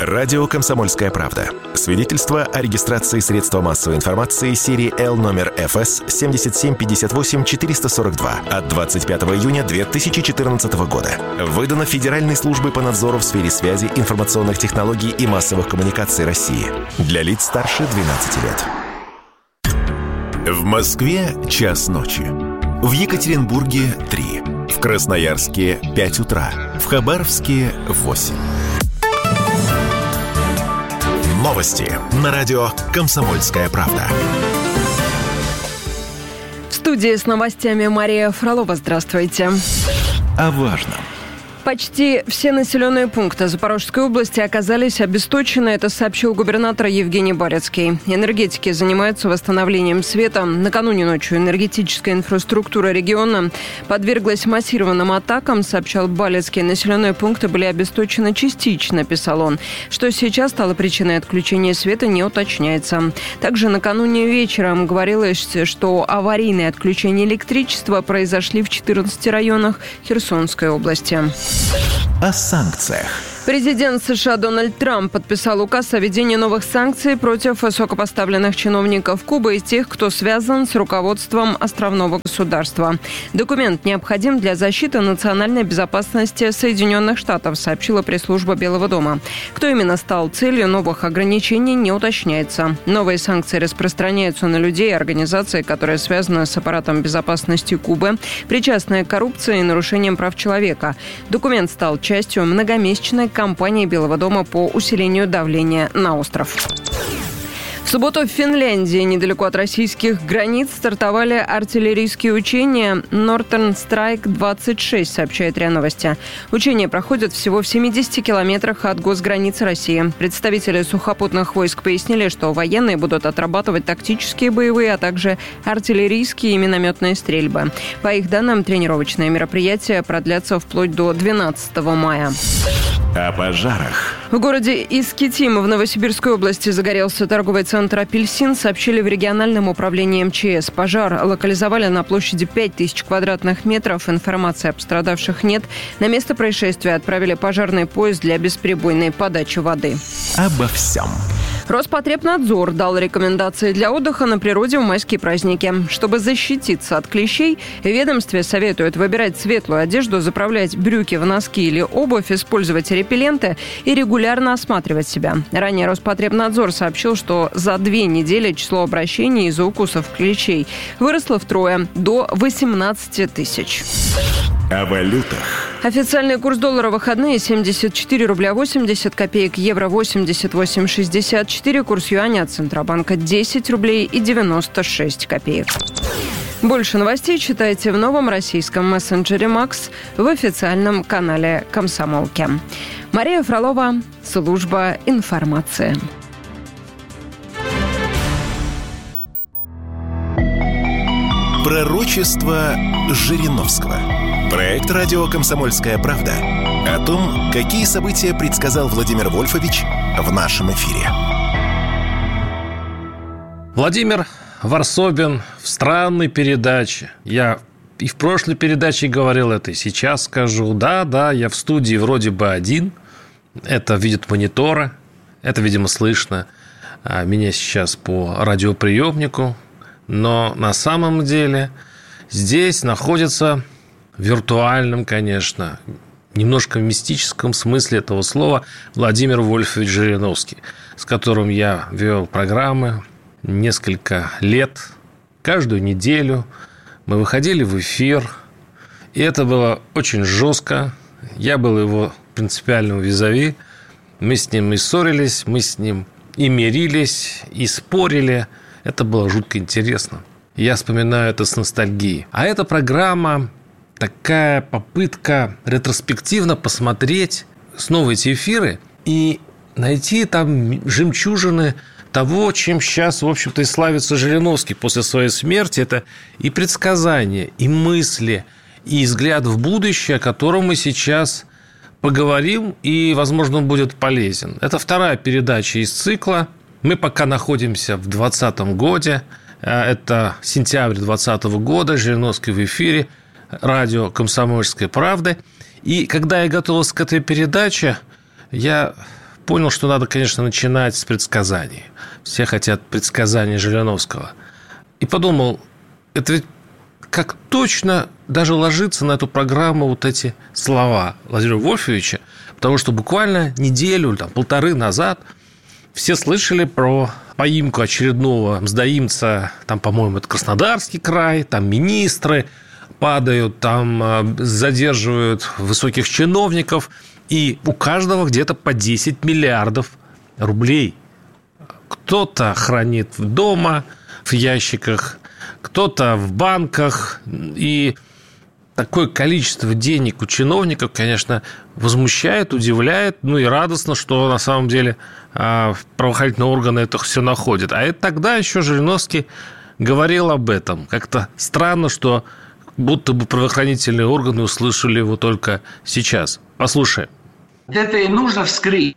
Радио «Комсомольская правда». Свидетельство о регистрации средства массовой информации серии L номер ФС 7758-442 от 25 июня 2014 года. Выдано Федеральной службой по надзору в сфере связи, информационных технологий и массовых коммуникаций России. Для лиц старше 12 лет. В Москве час ночи. В Екатеринбурге 3. В Красноярске 5 утра. В Хабаровске 8. Новости на радио «Комсомольская правда». В студии с новостями Мария Фролова. Здравствуйте. О важном. Почти все населенные пункты Запорожской области оказались обесточены. Это сообщил губернатор Евгений Барецкий. Энергетики занимаются восстановлением света. Накануне ночью энергетическая инфраструктура региона подверглась массированным атакам, сообщал Барецкий. Населенные пункты были обесточены частично, писал он. Что сейчас стало причиной отключения света, не уточняется. Также накануне вечером говорилось, что аварийные отключения электричества произошли в 14 районах Херсонской области. О санкциях. Президент США Дональд Трамп подписал указ о введении новых санкций против высокопоставленных чиновников Кубы и тех, кто связан с руководством островного государства. Документ необходим для защиты национальной безопасности Соединенных Штатов, сообщила пресс-служба Белого дома. Кто именно стал целью новых ограничений, не уточняется. Новые санкции распространяются на людей и организации, которые связаны с аппаратом безопасности Кубы, причастные к коррупции и нарушениям прав человека. Документ стал частью многомесячной кампании Белого дома по усилению давления на остров. В субботу в Финляндии, недалеко от российских границ, стартовали артиллерийские учения Northern Strike 26, сообщает РИА Новости. Учения проходят всего в 70 километрах от госграницы России. Представители сухопутных войск пояснили, что военные будут отрабатывать тактические боевые, а также артиллерийские и минометные стрельбы. По их данным, тренировочные мероприятия продлятся вплоть до 12 мая. О пожарах. В городе Искитим в Новосибирской области загорелся торговый центр «Апельсин», сообщили в региональном управлении МЧС. Пожар локализовали на площади 5000 квадратных метров. Информации о пострадавших нет. На место происшествия отправили пожарный поезд для бесперебойной подачи воды. Обо всем. Роспотребнадзор дал рекомендации для отдыха на природе в майские праздники. Чтобы защититься от клещей, в ведомстве советуют выбирать светлую одежду, заправлять брюки в носки или обувь, использовать репелленты и регулярно осматривать себя. Ранее Роспотребнадзор сообщил, что за 2 недели число обращений из-за укусов клещей выросло втрое – до 18 тысяч. О валютах. Официальный курс доллара в выходные 74 рубля 80 копеек, евро 88,64, курс юаня от Центробанка 10 рублей и 96 копеек. Больше новостей читайте в новом российском мессенджере «Макс» в официальном канале «Комсомолки». Мария Фролова, служба информации. Пророчество Жириновского. Проект «Радио «Комсомольская правда» о том, какие события предсказал Владимир Вольфович в нашем эфире. Владимир Варсобин в странной передаче. Я и в прошлой передаче говорил это, и сейчас скажу. Да, я в студии вроде бы один. Это видят мониторы. Это, видимо, слышно меня сейчас по радиоприемнику. Но на самом деле здесь находится в виртуальном, конечно, немножко мистическом смысле этого слова Владимир Вольфович Жириновский, с которым я вел программы несколько лет. Каждую неделю мы выходили в эфир, и это было очень жестко. Я был его принципиальным визави. Мы с ним и ссорились, мы с ним и мирились, и спорили. Это было жутко интересно. Я вспоминаю это с ностальгией. А эта программа такая попытка ретроспективно посмотреть снова эти эфиры и найти там жемчужины того, чем сейчас, в общем-то, и славится Жириновский после своей смерти. Это и предсказания, и мысли, и взгляд в будущее, о котором мы сейчас поговорим, и, возможно, он будет полезен. Это вторая передача из цикла. Мы пока находимся в 2020 году. Это сентябрь 2020 года. Жириновский в эфире. Радио «Комсомольская правда». И когда я готовился к этой передаче, я понял, что надо, конечно, начинать с предсказаний. Все хотят предсказаний Жириновского. И подумал, это ведь как точно даже ложится на эту программу вот эти слова Владимира Вольфовича, потому что буквально неделю, полторы назад все слышали про поимку очередного мздоимца, там, по-моему, это Краснодарский край, там министры падают, там задерживают высоких чиновников, и у каждого где-то по 10 миллиардов рублей. Кто-то хранит дома, в ящиках, кто-то в банках, и такое количество денег у чиновников, конечно, возмущает, удивляет, и радостно, что на самом деле правоохранительные органы это все находят. А это тогда еще Жириновский говорил об этом. Как-то странно, что будто бы правоохранительные органы услышали его только сейчас. Послушаем. Это и нужно вскрыть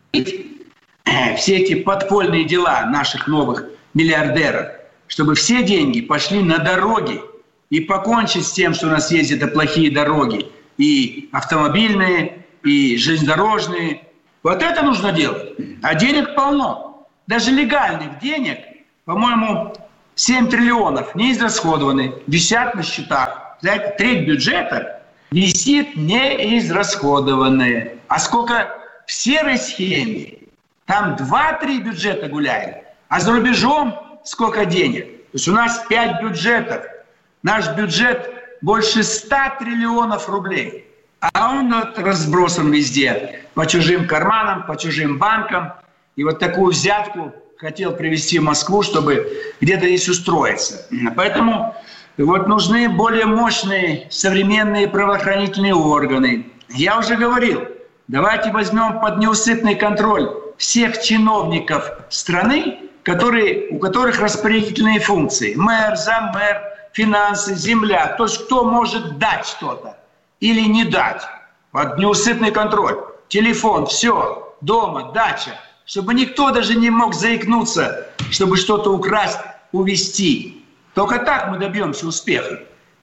все эти подпольные дела наших новых миллиардеров, чтобы все деньги пошли на дороги и покончить с тем, что у нас есть это плохие дороги, и автомобильные, и железнодорожные. Вот это нужно делать. А денег полно. Даже легальных денег, по-моему, 7 триллионов не израсходованы, висят на счетах. Знаете, треть бюджета висит неизрасходованные. А сколько в серой схеме? Там 2-3 бюджета гуляет. А за рубежом сколько денег? То есть у нас 5 бюджетов. Наш бюджет больше 100 триллионов рублей. А он разбросан везде. По чужим карманам, по чужим банкам. И вот такую взятку хотел привезти в Москву, чтобы где-то здесь устроиться. Поэтому вот нужны более мощные современные правоохранительные органы. Я уже говорил, давайте возьмем под неусыпный контроль всех чиновников страны, у которых распорядительные функции. Мэр, заммэр, финансы, земля. То есть кто может дать что-то или не дать. Под неусыпный контроль. Телефон, все, дома, дача. Чтобы никто даже не мог заикнуться, чтобы что-то украсть, увезти. Только так мы добьемся успеха.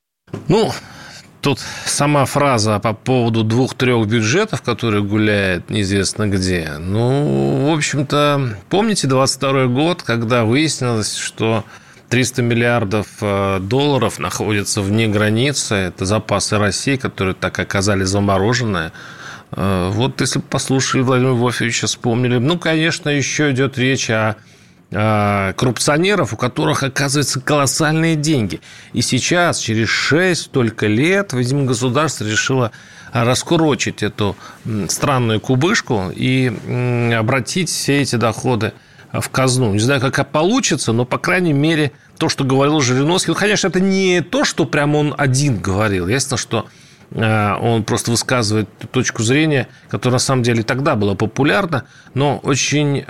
Тут сама фраза по поводу 2-3 бюджетов, которые гуляют неизвестно где. В общем-то, помните 22 год, когда выяснилось, что 300 миллиардов долларов находятся вне границы. Это запасы России, которые так оказались замороженные. Вот если бы послушали Владимира Вольфовича, вспомнили. Конечно, еще идет речь о коррупционеров, у которых, оказывается, колоссальные деньги. И сейчас, через 6 только лет, видимо, государство решило раскурочить эту странную кубышку и обратить все эти доходы в казну. Не знаю, как получится, но, по крайней мере, то, что говорил Жириновский, конечно, это не то, что прям он один говорил. Ясно, что он просто высказывает точку зрения, которая на самом деле тогда была популярна, но очень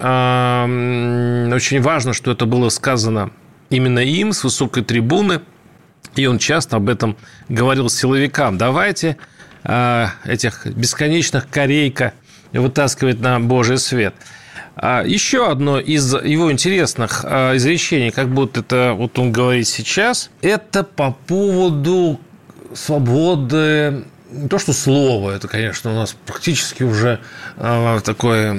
важно, что это было сказано именно им с высокой трибуны, и он часто об этом говорил силовикам. Давайте этих бесконечных корейка вытаскивать на Божий свет. Еще одно из его интересных изречений, как будто это вот он говорит сейчас, это по поводу свободы, не то что слова, это, конечно, у нас практически уже такое,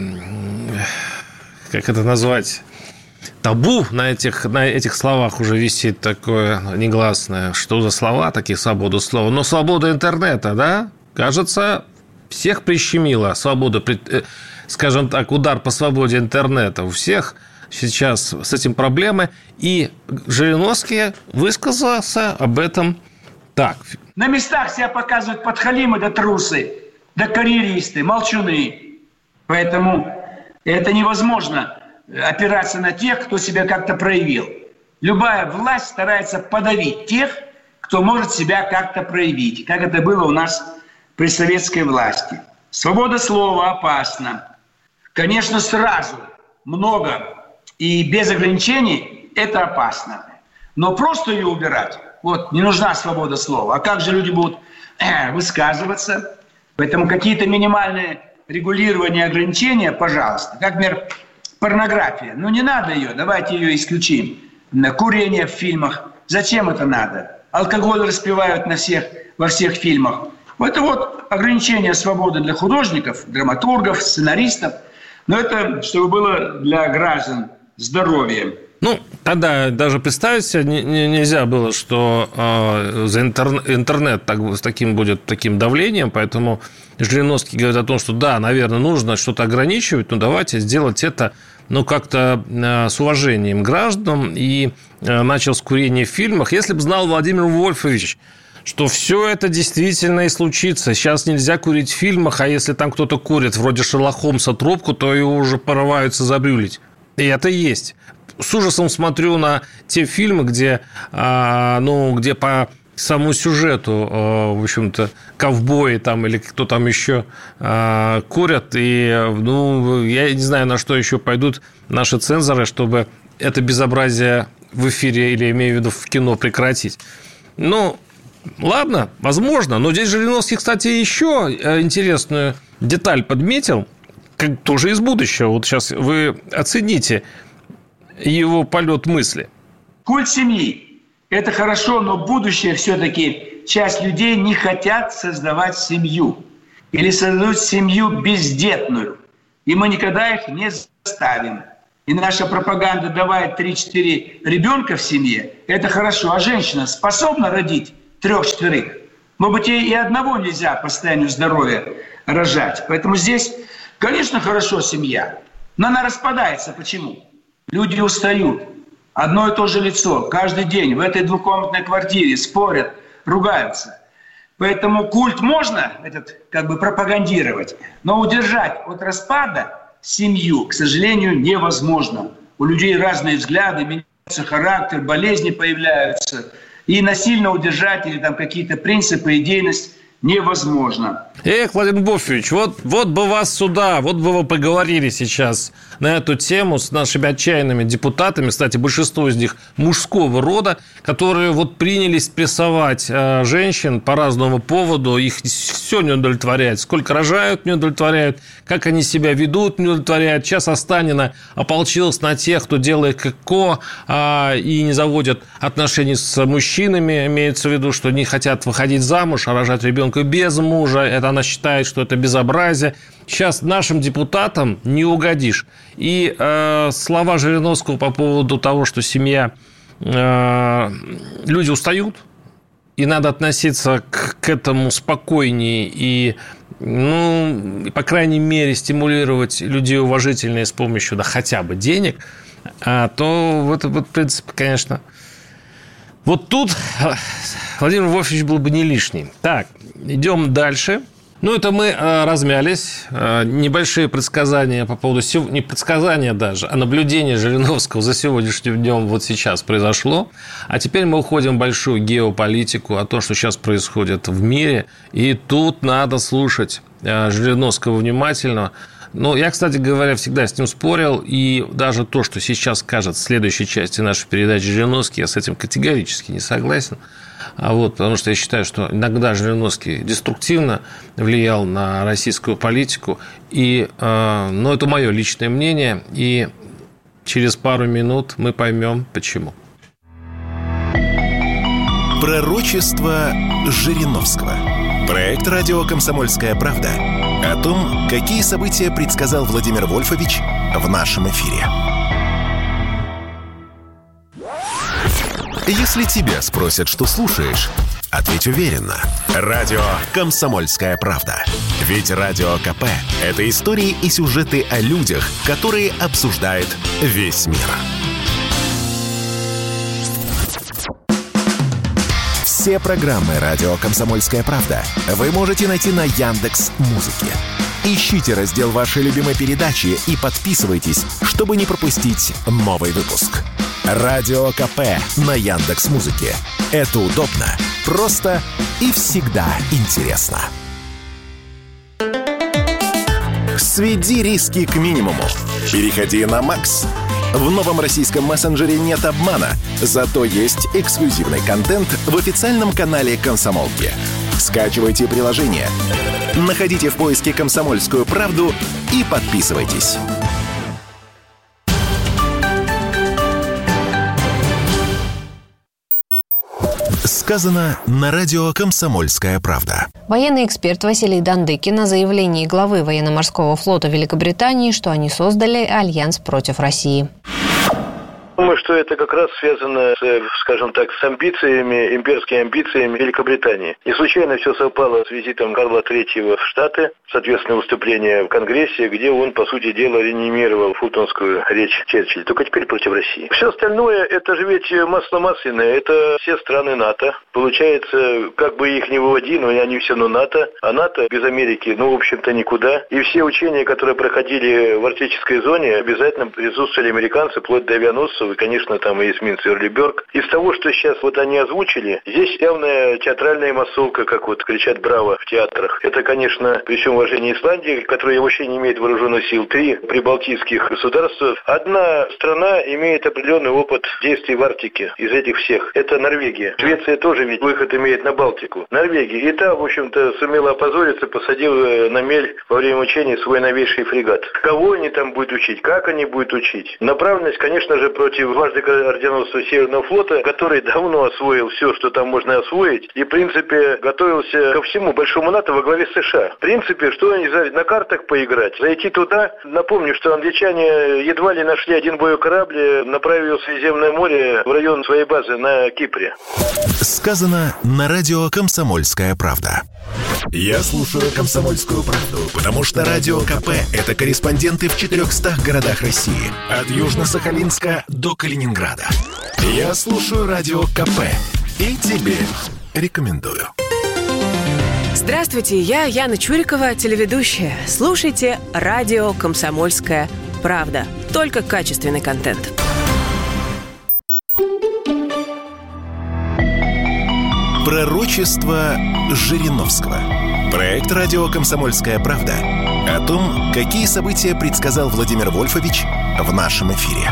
как это назвать, табу на этих словах уже висит такое негласное. Что за слова, такие свобода слова? Но свобода интернета, да, кажется, всех прищемила свобода, скажем так, удар по свободе интернета. У всех сейчас с этим проблемы. И Жириновский высказался об этом так. На местах себя показывают подхалимы да трусы, да карьеристы, молчуны. Поэтому это невозможно опираться на тех, кто себя как-то проявил. Любая власть старается подавить тех, кто может себя как-то проявить, как это было у нас при советской власти. Свобода слова опасна. Конечно, сразу много и без ограничений это опасно. Но просто ее убирать, вот, не нужна свобода слова. А как же люди будут высказываться? Поэтому какие-то минимальные регулирования, ограничения, пожалуйста. Как, например, порнография. Не надо ее, давайте ее исключим. Курение в фильмах. Зачем это надо? Алкоголь распивают во всех фильмах. Это вот ограничение свободы для художников, драматургов, сценаристов. Но это чтобы было для граждан здоровье. Ну, тогда даже представить себе нельзя было, что за интернет с таким давлением, поэтому Жириновский говорит о том, что да, наверное, нужно что-то ограничивать, но давайте сделать это как-то с уважением к гражданам, и начал с курения в фильмах. Если бы знал Владимир Вольфович, что все это действительно и случится. Сейчас нельзя курить в фильмах, а если там кто-то курит, вроде Шерлока Холмса, трубку, то его уже порываются забрюлить. И это есть. С ужасом смотрю на те фильмы, где по самому сюжету, в общем-то, ковбои там или кто там еще курят. И, я не знаю, на что еще пойдут наши цензоры, чтобы это безобразие в эфире или, имею в виду, в кино прекратить. Ладно, возможно. Но здесь Жириновский, кстати, еще интересную деталь подметил, тоже из будущего. Вот сейчас вы оцените его полет мысли. Культ семьи – это хорошо, но будущее все-таки часть людей не хотят создавать семью. Или создают семью бездетную. И мы никогда их не заставим. И наша пропаганда давает 3-4 ребенка в семье – это хорошо. А женщина способна родить 3-4? Может быть, ей и одного нельзя по состоянию здоровья рожать. Поэтому здесь, конечно, хорошо семья. Но она распадается. Почему? Люди устают. Одно и то же лицо каждый день в этой двухкомнатной квартире спорят, ругаются. Поэтому культ можно пропагандировать, но удержать от распада семью, к сожалению, невозможно. У людей разные взгляды, меняется характер, болезни появляются. И насильно удержать или какие-то принципы, идейность невозможно. Владимир Вольфович, вот бы вас сюда, вот бы вы поговорили сейчас на эту тему с нашими отчаянными депутатами, кстати, большинство из них мужского рода, которые принялись прессовать женщин по разному поводу, их все не удовлетворяет, сколько рожают, не удовлетворяют, как они себя ведут, не удовлетворяют. Сейчас Останина ополчилась на тех, кто делает ККО и не заводят отношений с мужчинами, имеется в виду, что не хотят выходить замуж, а рожать ребенка без мужа. Это она считает, что это безобразие. Сейчас нашим депутатам не угодишь. И слова Жириновского по поводу того, что семья... люди устают, и надо относиться к этому спокойнее и, по крайней мере, стимулировать людей уважительные с помощью хотя бы денег, то это, в принципе, конечно... Вот тут Владимир Вольфович был бы не лишний. Так, идем дальше. Это мы размялись. Небольшие предсказания по поводу... Не предсказания даже, а наблюдение Жириновского за сегодняшним днем вот сейчас произошло. А теперь мы уходим в большую геополитику, о том, что сейчас происходит в мире. И тут надо слушать Жириновского внимательно. Я, кстати говоря, всегда с ним спорил, и даже то, что сейчас скажет в следующей части нашей передачи Жириновский, я с этим категорически не согласен. Потому что я считаю, что иногда Жириновский деструктивно влиял на российскую политику, и, это мое личное мнение, и через пару минут мы поймем, почему. Пророчество Жириновского. Проект «Радио Комсомольская правда» о том, какие события предсказал Владимир Вольфович в нашем эфире. Если тебя спросят, что слушаешь, ответь уверенно. Радио «Комсомольская правда». Ведь Радио КП – это истории и сюжеты о людях, которые обсуждает весь мир. Все программы «Радио Комсомольская правда» вы можете найти на Яндекс.Музыке. Ищите раздел вашей любимой передачи и подписывайтесь, чтобы не пропустить новый выпуск. Радио КП на Яндекс.Музыке. Это удобно, просто и всегда интересно. Сведи риски к минимуму. Переходи на Макс. В новом российском мессенджере нет обмана, зато есть эксклюзивный контент в официальном канале «Комсомолки». Скачивайте приложение, находите в поиске «Комсомольскую правду» и подписывайтесь. Сказано на радио «Комсомольская правда». Военный эксперт Василий Дандыкин о заявлении главы военно-морского флота Великобритании, что они создали альянс против России. Думаю, что это как раз связано, скажем так, с амбициями, имперскими амбициями Великобритании. Не случайно все совпало с визитом Карла III в Штаты, соответственно, выступление в Конгрессе, где он, по сути дела, реанимировал фултонскую речь Черчилля, только теперь против России. Все остальное, это же ведь масло масляное, это все страны НАТО. Получается, как бы их ни выводи, но они все равно НАТО, а НАТО без Америки, в общем-то, никуда. И все учения, которые проходили в арктической зоне, обязательно присутствовали американцы, вплоть до авианосцев, и, конечно, там и эсминец Эрлиберг. Из того, что сейчас они озвучили, здесь явная театральная массовка, как кричат «Браво» в театрах. Это, конечно, при всем уважении Исландии, которая вообще не имеет вооруженных сил, 3 прибалтийских государства. Одна страна имеет определенный опыт действий в Арктике из этих всех. Это Норвегия. Швеция тоже ведь выход имеет на Балтику. Норвегия. И та, в общем-то, сумела опозориться, посадила на мель во время учений свой новейший фрегат. Кого они там будут учить? Как они будут учить? Направленность, конечно же, против дважды орденоносца Северного флота, который давно освоил все, что там можно освоить, и, в принципе, готовился ко всему большому НАТО во главе США. В принципе, что они на картах поиграть, зайти туда. Напомню, что англичане едва ли нашли один боевой корабль, направив его в Средиземное море в район своей базы на Кипре. Сказано на радио «Комсомольская правда». Я слушаю «Комсомольскую правду», потому что Радио КП – это корреспонденты в 400 городах России. От Южно-Сахалинска до Калининграда. Я слушаю Радио КП и тебе рекомендую. Здравствуйте, я Яна Чурикова, телеведущая. Слушайте радио «Комсомольская правда». Только качественный контент. Пророчество Жириновского. Проект «Радио Комсомольская правда» о том, какие события предсказал Владимир Вольфович в нашем эфире.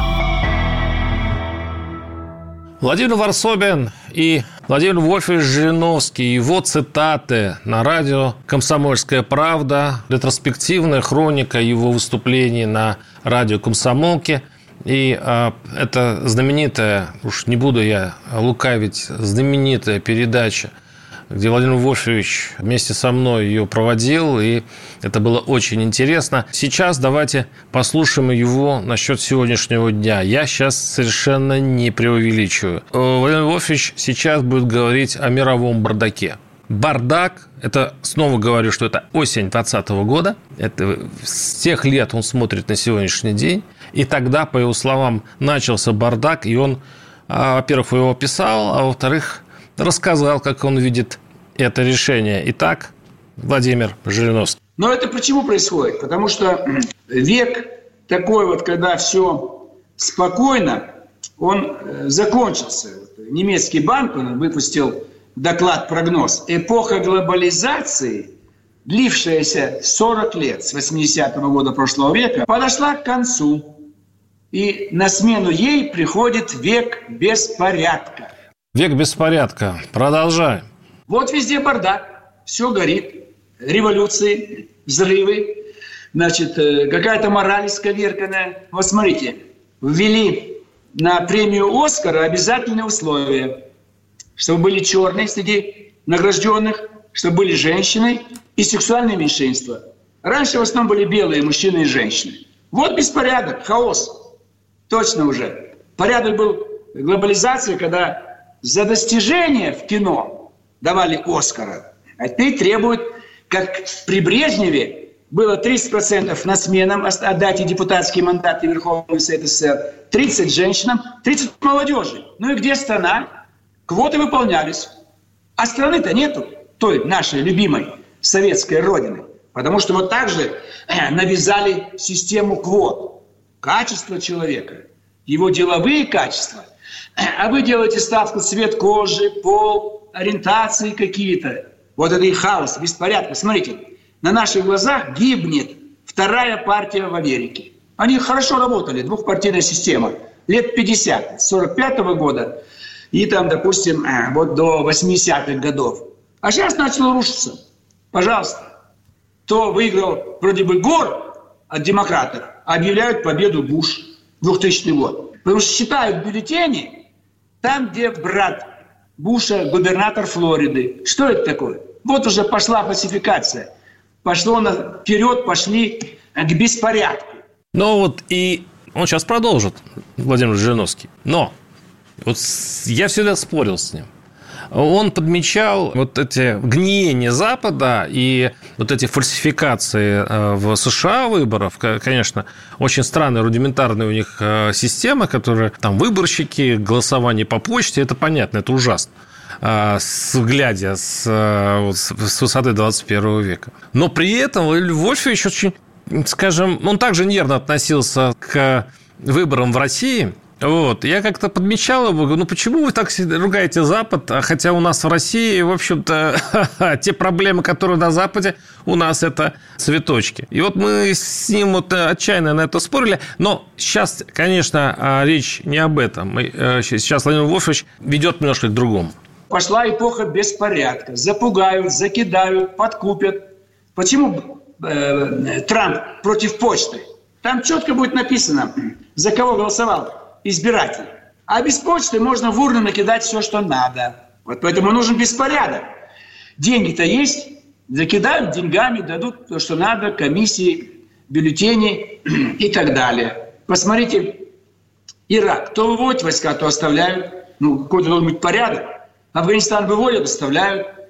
Владимир Варсобин и Владимир Вольфович Жириновский, его цитаты на радио «Комсомольская правда», ретроспективная хроника его выступлений на радио «Комсомолке». И это знаменитая, уж не буду я лукавить, знаменитая передача, где Владимир Вольфович вместе со мной ее проводил, и это было очень интересно. Сейчас давайте послушаем его насчет сегодняшнего дня. Я сейчас совершенно не преувеличиваю. Владимир Вольфович сейчас будет говорить о мировом бардаке. Бардак, это, снова говорю, что это осень 2020 года, это с тех лет он смотрит на сегодняшний день, и тогда, по его словам, начался бардак, и он, во-первых, его описал, а во-вторых, рассказал, как он видит это решение. Итак, Владимир Жириновский. Но это почему происходит? Потому что век такой когда все спокойно, он закончился. Немецкий банк, он выпустил доклад-прогноз. Эпоха глобализации, длившаяся 40 лет, с 80-го года прошлого века, подошла к концу. И на смену ей приходит век беспорядка. Век беспорядка. Продолжаем. Вот везде бардак. Все горит. Революции, взрывы. Какая-то мораль исковерканная. Вот смотрите. Ввели на премию «Оскара» обязательные условия. Чтобы были черные среди награжденных, чтобы были женщины и сексуальные меньшинства. Раньше в основном были белые мужчины и женщины. Вот беспорядок, хаос. Точно уже. Порядок был глобализации, когда за достижения в кино давали «Оскара». А теперь требуют, как при Брежневе было 30% на сменам, отдайте депутатские мандаты Верховного Совета СССР, 30 женщинам, 30 молодежи. И где страна? Квоты выполнялись. А страны-то нету, той нашей любимой советской родины. Потому что так же навязали систему квот. Качество человека, его деловые качества. А вы делаете ставку цвет кожи, пол, ориентации какие-то. Вот это и хаос, беспорядок. Смотрите, на наших глазах гибнет вторая партия в Америке. Они хорошо работали, двухпартийная система. Лет 50, с 45-го года и допустим, до 80-х годов. А сейчас начало рушиться. Пожалуйста. Кто выиграл вроде бы Гор от демократов, объявляют победу Буш, 2000 год. Потому что считают бюллетени там, где брат Буша, губернатор Флориды. Что это такое? Вот уже пошла фальсификация. Вперед пошли к беспорядку. Ну вот и он сейчас продолжит, Владимир Жириновский. Но вот я всегда спорил с ним. Он подмечал вот эти гниения Запада и вот эти фальсификации в США выборов. Конечно, очень странная, рудиментарная у них система, которая там выборщики, голосование по почте, это понятно, это ужасно, глядя с высоты 21 века. Но при этом Вольфович очень, скажем, он также нервно относился к выборам в России. Вот. Я как-то подмечал его, говорю, ну почему вы так ругаете Запад, хотя у нас в России, в общем-то, те проблемы, которые на Западе, у нас это цветочки. И вот мы с ним вот отчаянно на это спорили, но сейчас, конечно, речь не об этом. Сейчас Владимир Вольфович ведет немножко к другому. Пошла эпоха беспорядка. Запугают, закидают, подкупят. Почему Трамп против почты? Там четко будет написано, за кого голосовал избиратель. А без почты можно в урну накидать все, что надо. Вот поэтому нужен беспорядок. Деньги-то есть, закидают деньгами, дадут то, что надо, комиссии, бюллетени и так далее. Посмотрите, Ирак. То выводят войска, то оставляют. Ну, какой-то должен быть порядок. Афганистан выводят, оставляют.